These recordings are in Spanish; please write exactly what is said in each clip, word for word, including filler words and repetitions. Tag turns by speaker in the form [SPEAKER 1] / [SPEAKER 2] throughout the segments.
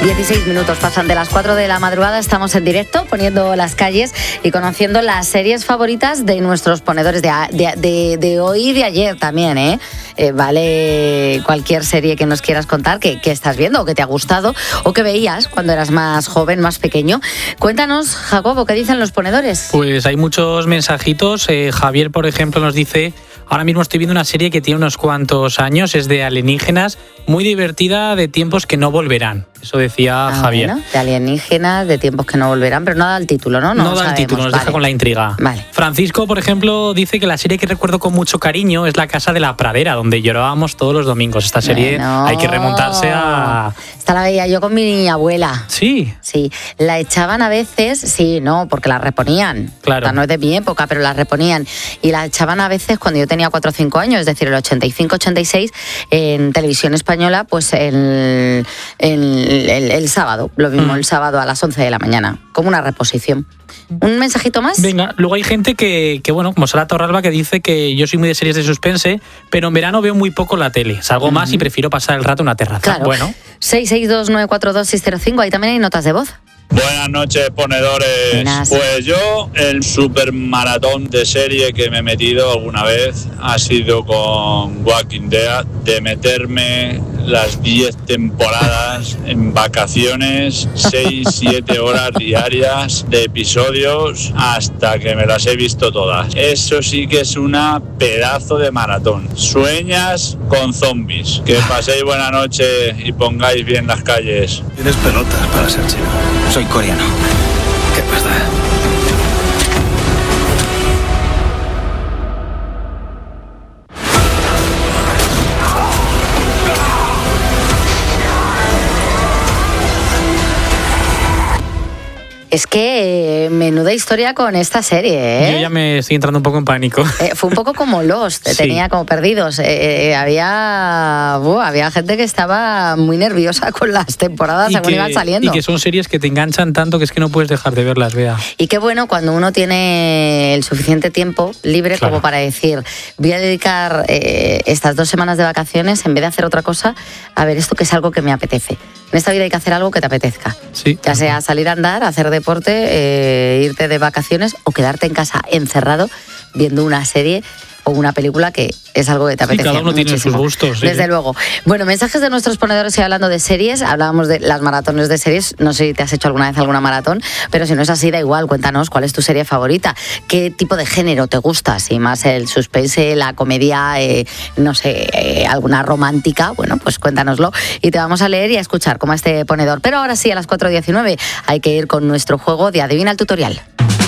[SPEAKER 1] dieciséis minutos pasan de las cuatro de la madrugada, estamos en directo poniendo las calles y conociendo las series favoritas de nuestros ponedores de, de, de, de hoy y de ayer también, ¿eh? Eh, vale cualquier serie que nos quieras contar, que, que estás viendo o que te ha gustado o que veías cuando eras más joven, más pequeño. Cuéntanos, Jacobo, ¿qué dicen los ponedores?
[SPEAKER 2] Pues hay muchos mensajitos. Eh, Javier, por ejemplo, nos dice: ahora mismo estoy viendo una serie que tiene unos cuantos años, es de alienígenas, muy divertida, de tiempos que no volverán. Eso decía
[SPEAKER 1] ah,
[SPEAKER 2] Javier.
[SPEAKER 1] Bueno, de alienígenas, de tiempos que no volverán, pero no da el título, ¿no?
[SPEAKER 2] No,
[SPEAKER 1] no
[SPEAKER 2] da
[SPEAKER 1] sabemos.
[SPEAKER 2] el título, nos
[SPEAKER 1] vale.
[SPEAKER 2] deja con la intriga.
[SPEAKER 1] Vale.
[SPEAKER 2] Francisco, por ejemplo, dice que la serie que recuerdo con mucho cariño es La Casa de la Pradera, donde llorábamos todos los domingos. Esta serie
[SPEAKER 1] bueno,
[SPEAKER 2] hay que remontarse a...
[SPEAKER 1] Esta la veía yo con mi abuela.
[SPEAKER 2] Sí.
[SPEAKER 1] Sí, la echaban a veces, sí, no, porque la reponían.
[SPEAKER 2] Claro.
[SPEAKER 1] O sea, no es de mi época, pero la reponían. Y la echaban a veces cuando yo tenía cuatro o cinco años, es decir, el ochenta y cinco ochenta y seis, en televisión española, pues el, el, el, el sábado, lo mismo, mm. el sábado a las once de la mañana, como una reposición. ¿Un mensajito más?
[SPEAKER 2] Venga, luego hay gente que, que bueno, como Sara Torralba, que dice que yo soy muy de series de suspense, pero en verano veo muy poco la tele. Salgo mm. más y prefiero pasar el rato en una terraza.
[SPEAKER 1] Claro.
[SPEAKER 2] Bueno.
[SPEAKER 1] seis seis dos nueve cuatro dos seis cero cinco, ahí también hay notas de voz.
[SPEAKER 3] Buenas noches, ponedores.
[SPEAKER 1] Buenas.
[SPEAKER 3] Pues yo, el super maratón de serie que me he metido alguna vez ha sido con Walking Dead, de meterme las diez temporadas en vacaciones, seis siete horas diarias de episodios hasta que me las he visto todas. Eso sí que es una pedazo de maratón. Sueñas con zombies. Que paséis buena noche y pongáis bien las calles.
[SPEAKER 4] Tienes pelotas para ser chino. Soy coreano. ¿Qué pasa?
[SPEAKER 1] Es que eh, menuda historia con esta serie, ¿eh?
[SPEAKER 2] Yo ya me estoy entrando un poco en pánico.
[SPEAKER 1] Eh, fue un poco como Lost,
[SPEAKER 2] Sí.
[SPEAKER 1] tenía como perdidos. Eh, eh, había, uh, había gente que estaba muy nerviosa con las temporadas según
[SPEAKER 2] que,
[SPEAKER 1] iban saliendo.
[SPEAKER 2] y que son series que te enganchan tanto que es que no puedes dejar de verlas, Bea.
[SPEAKER 1] Y qué bueno cuando uno tiene el suficiente tiempo libre
[SPEAKER 2] Claro.
[SPEAKER 1] como para decir, voy a dedicar eh, estas dos semanas de vacaciones, en vez de hacer otra cosa, a ver esto que es algo que me apetece. En esta vida hay que hacer algo que te apetezca.
[SPEAKER 2] Sí.
[SPEAKER 1] Ya sea salir a andar, hacer deporte, eh, irte de vacaciones o quedarte en casa encerrado viendo una serie o una película que es algo que te apetece.
[SPEAKER 2] Sí, cada uno tiene
[SPEAKER 1] muchísimo.
[SPEAKER 2] sus gustos. Sí.
[SPEAKER 1] Desde luego. Bueno, mensajes de nuestros ponedores y hablando de series. Hablábamos de las maratones de series. No sé si te has hecho alguna vez alguna maratón, pero si no es así, da igual. Cuéntanos cuál es tu serie favorita. ¿Qué tipo de género te gusta? Si más el suspense, la comedia, eh, no sé, eh, alguna romántica. Bueno, pues cuéntanoslo y te vamos a leer y a escuchar como a este ponedor. Pero ahora sí, a las cuatro diecinueve hay que ir con nuestro juego de Adivina el Tutorial.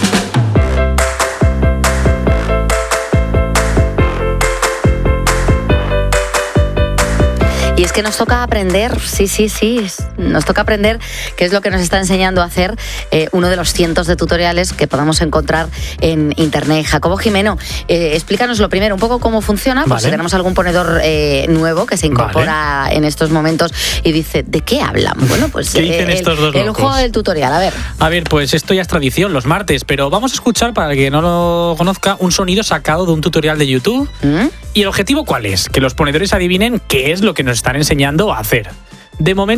[SPEAKER 1] Y es que nos toca aprender, sí, sí, sí, nos toca aprender qué es lo que nos está enseñando a hacer eh, uno de los cientos de tutoriales que podamos encontrar en internet. Jacobo Jimeno, eh, explícanos lo primero, un poco cómo funciona, por
[SPEAKER 2] Vale.
[SPEAKER 1] si tenemos algún ponedor eh, nuevo que se incorpora vale. en estos momentos y dice, ¿de qué hablan? Bueno, pues
[SPEAKER 2] ¿Qué dicen
[SPEAKER 1] eh,
[SPEAKER 2] estos
[SPEAKER 1] el,
[SPEAKER 2] dos
[SPEAKER 1] el
[SPEAKER 2] locos?
[SPEAKER 1] juego del tutorial, a ver.
[SPEAKER 2] A ver, pues esto ya es tradición, los martes, pero vamos a escuchar, para el que no lo conozca, un sonido sacado de un tutorial de YouTube.
[SPEAKER 1] ¿Mm?
[SPEAKER 2] ¿Y el objetivo cuál es? Que los ponedores adivinen qué es lo que nos están enseñando a hacer. De momento,